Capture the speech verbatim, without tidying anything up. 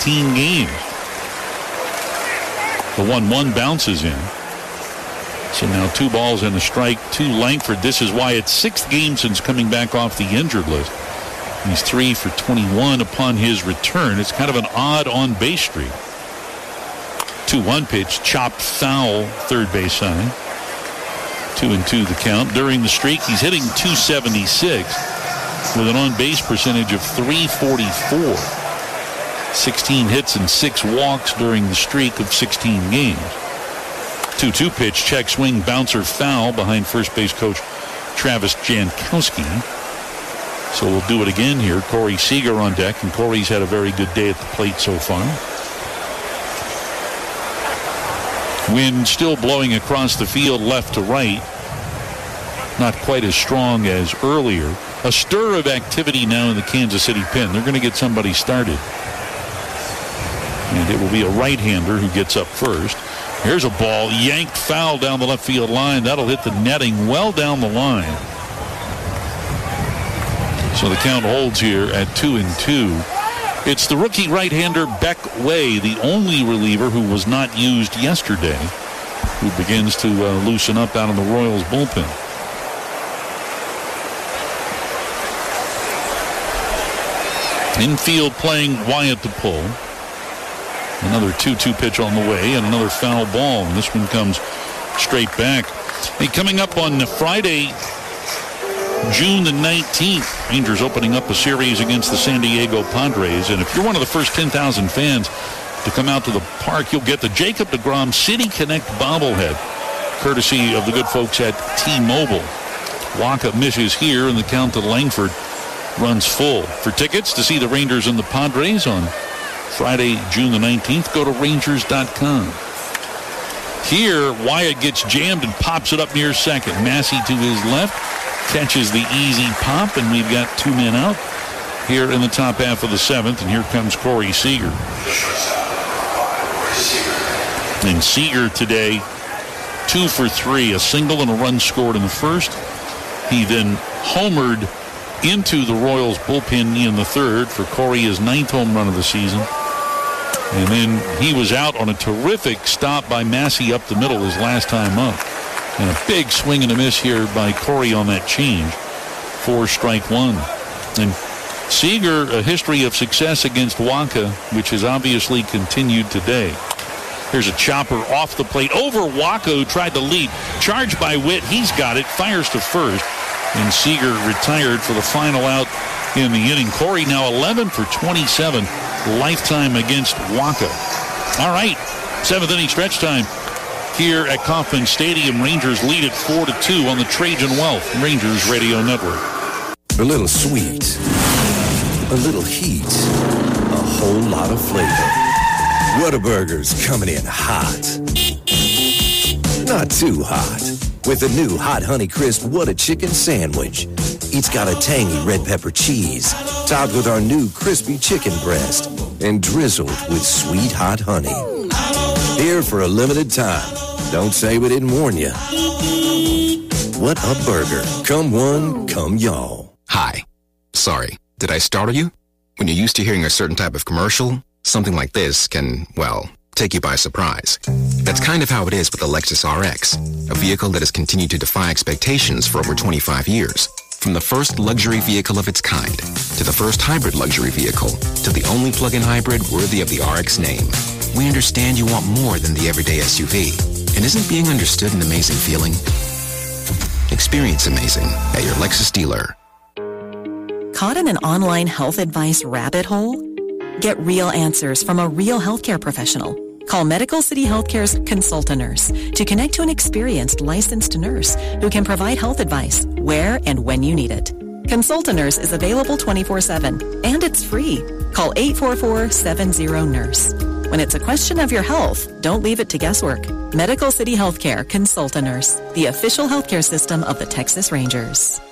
sixteen games. The one one bounces in. So now two balls and a strike to Langford. This is Wyatt's sixth game since coming back off the injured list. He's three for twenty-one upon his return. It's kind of an odd on-base streak. two one pitch, chopped foul, third base side. Two and two the count. During the streak, he's hitting two seventy-six with an on-base percentage of three forty-four. sixteen hits and six walks during the streak of sixteen games. two two pitch, check swing, bouncer foul behind first base coach Travis Jankowski. So we'll do it again here. Corey Seager on deck, and Corey's had a very good day at the plate so far. Wind still blowing across the field left to right. Not quite as strong as earlier. A stir of activity now in the Kansas City pen. They're going to get somebody started. And it will be a right-hander who gets up first. Here's a ball yanked foul down the left field line. That'll hit the netting well down the line. So the count holds here at two and two. It's the rookie right-hander Beck Way, the only reliever who was not used yesterday, who begins to uh, loosen up out in the Royals bullpen. Infield playing Wyatt to pull. Another two two pitch on the way and another foul ball. And this one comes straight back. Hey, coming up on Friday, June the nineteenth, Rangers opening up a series against the San Diego Padres. And if you're one of the first ten thousand fans to come out to the park, you'll get the Jacob deGrom City Connect bobblehead, courtesy of the good folks at T-Mobile. Waka misses here, and the count to Langford runs full. For tickets to see the Rangers and the Padres on Friday, June the nineteenth, go to Rangers dot com. Here, Wyatt gets jammed and pops it up near second. Massey to his left catches the easy pop, and we've got two men out here in the top half of the seventh, and here comes Corey Seager. And Seager today, two for three, a single and a run scored in the first. He then homered into the Royals bullpen in the third for Corey, his ninth home run of the season. And then he was out on a terrific stop by Massey up the middle his last time up. And a big swing and a miss here by Corey on that change. Four strike one. And Seager, a history of success against Waka, which has obviously continued today. Here's a chopper off the plate over Waka, who tried to lead. Charged by Witt. He's got it. Fires to first. And Seager retired for the final out in the inning. Corey now eleven for twenty-seven lifetime against Waka. All right. Seventh inning stretch time here at Kauffman Stadium. Rangers lead at four to two on the Trajan Wealth Rangers Radio Network. A little sweet, a little heat, a whole lot of flavor. Whataburger's coming in hot. Not too hot. With the new Hot Honey Crisp What a Chicken Sandwich. It's got a tangy red pepper cheese, topped with our new crispy chicken breast, and drizzled with sweet hot honey. Here for a limited time. Don't say we didn't warn you. What a burger. Come one, come y'all. Hi. Sorry, did I startle you? When you're used to hearing a certain type of commercial, something like this can, well, take you by surprise. That's kind of how it is with the Lexus R X, a vehicle that has continued to defy expectations for over twenty-five years. From the first luxury vehicle of its kind, to the first hybrid luxury vehicle, to the only plug-in hybrid worthy of the R X name. We understand you want more than the everyday S U V. And isn't being understood an amazing feeling? Experience amazing at your Lexus dealer. Caught in an online health advice rabbit hole? Get real answers from a real healthcare professional. Call Medical City Healthcare's Consult-A-Nurse to connect to an experienced licensed nurse who can provide health advice where and when you need it. Consult-A-Nurse is available twenty-four seven, and it's free. Call eight four four, seven zero, nurse. When it's a question of your health, don't leave it to guesswork. Medical City Healthcare Consult-A-Nurse, the official healthcare system of the Texas Rangers.